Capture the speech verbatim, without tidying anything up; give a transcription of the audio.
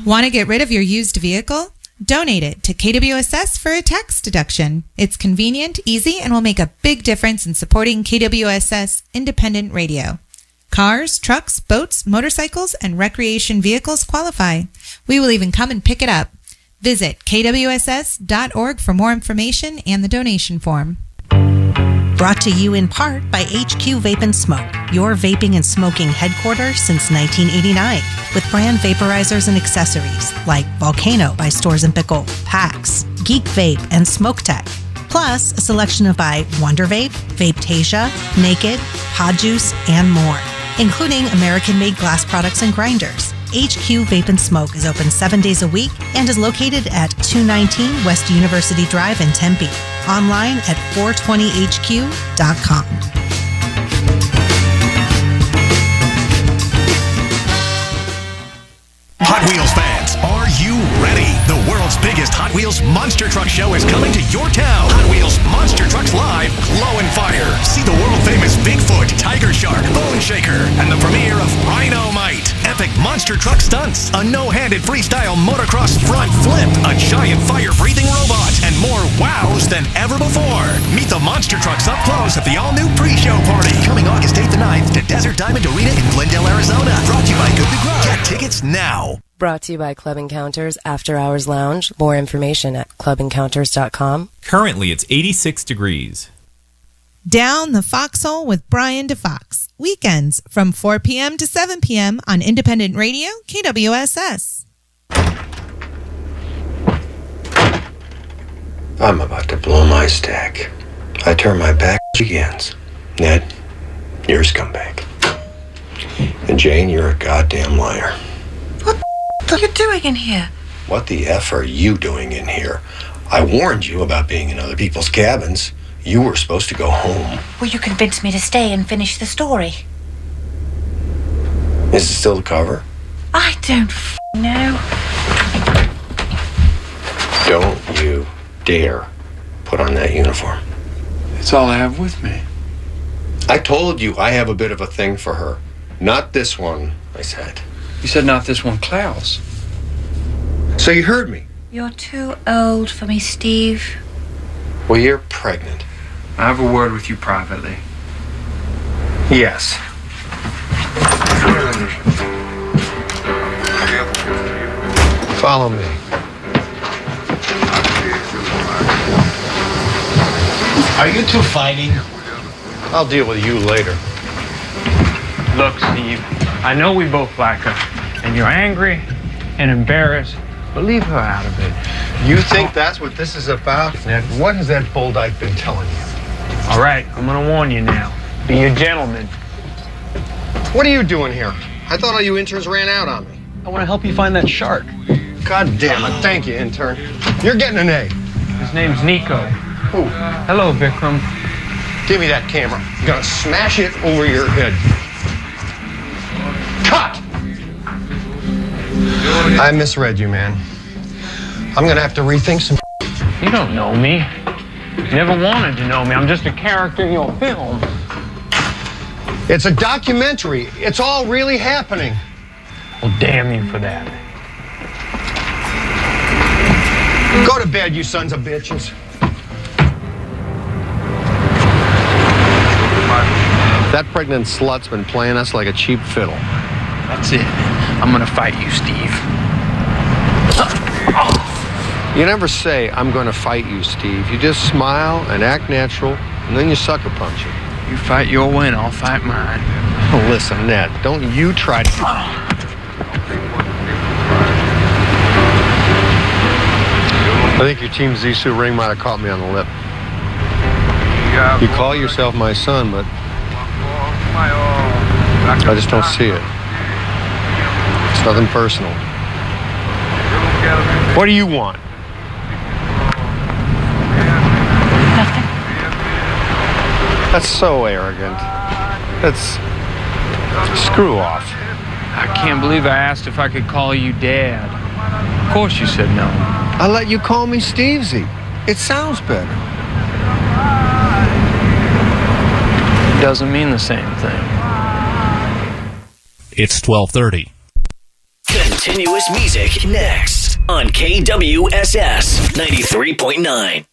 Want to get rid of your used vehicle? Donate it to K W S S for a tax deduction. It's convenient, easy, and will make a big difference in supporting K W S S independent radio. Cars, trucks, boats, motorcycles, and recreation vehicles qualify. We will even come and pick it up. Visit K W S S dot org for more information and the donation form. Brought to you in part by H Q Vape and Smoke, your vaping and smoking headquarters since nineteen eighty-nine, with brand vaporizers and accessories like Volcano by Stores and Pickle, PAX, Geek Vape, and Smoke Tech. Plus, a selection of by Wonder Vape, Vapetasia, Naked, Pod Juice, and more, including American-made glass products and grinders. H Q Vape and Smoke is open seven days a week and is located at two nineteen West University Drive in Tempe. Online at four twenty H Q dot com. Hot Wheels fans, are you ready? The world's biggest Hot Wheels Monster Truck Show is coming to your town. Hot Wheels Monster Trucks Live, Glow and Fire. See the world-famous Bigfoot, Tiger Shark, Bone Shaker, and the premiere of Rhino-Mite. Epic monster truck stunts, a no-handed freestyle motocross front flip, a giant fire-breathing robot, and more wows than ever before. Meet the monster trucks up close at the all-new pre-show party, coming August eighth and ninth to Desert Diamond Arena in Glendale, Arizona. Brought to you by Good to Grow. Get tickets now. Brought to you by Club Encounters After Hours Lounge. More information at club encounters dot com. Currently, it's eighty-six degrees. Down the Foxhole with Brian DeFox. Weekends from four p.m. to seven p.m. on Independent Radio, K W S S. I'm about to blow my stack. I turn my back, begins. Ned, you're a scumbag. And Jane, you're a goddamn liar. What are you doing in here? What the F are you doing in here? I warned you about being in other people's cabins. You were supposed to go home. Well, you convinced me to stay and finish the story. Is it still the cover? I don't f- know. Don't you dare put on that uniform. It's all I have with me. I told you I have a bit of a thing for her. Not this one, I said. You said not this one, Klaus. So you heard me. You're too old for me, Steve. Well, you're pregnant. I have a word with you privately. Yes. Follow me. Are you two fighting? I'll deal with you later. Look, Steve, I know we both like her, and you're angry and embarrassed, but leave her out of it. You think that's what this is about, Ned? What has that bull dyke been telling you? All right, I'm gonna warn you now. Be a gentleman. What are you doing here? I thought all you interns ran out on me. I want to help you find that shark. God damn it. Thank you, intern. You're getting an A. His name's Nico. Who? Hello, Vikram. Give me that camera. I'm gonna smash it over your head. Cut! I misread you, man. I'm gonna have to rethink some. You don't know me. You never wanted to know me. I'm just a character in your film. It's a documentary. It's all really happening. Well, damn you for that. Go to bed, you sons of bitches. That pregnant slut's been playing us like a cheap fiddle. That's it. I'm gonna fight you, Steve. You never say, I'm gonna fight you, Steve. You just smile and act natural, and then you sucker punch it. You fight your way and I'll fight mine. Oh, listen, Ned, don't you try to... I think your Team Zissou ring might have caught me on the lip. You call yourself my son, but I just don't see it. It's nothing personal. What do you want? Nothing. That's so arrogant. That's... Screw off. I can't believe I asked if I could call you Dad. Of course you said no. I'll let you call me Stevesy. It sounds better. It doesn't mean the same thing. It's twelve thirty. continuous music next on K W S S ninety-three point nine.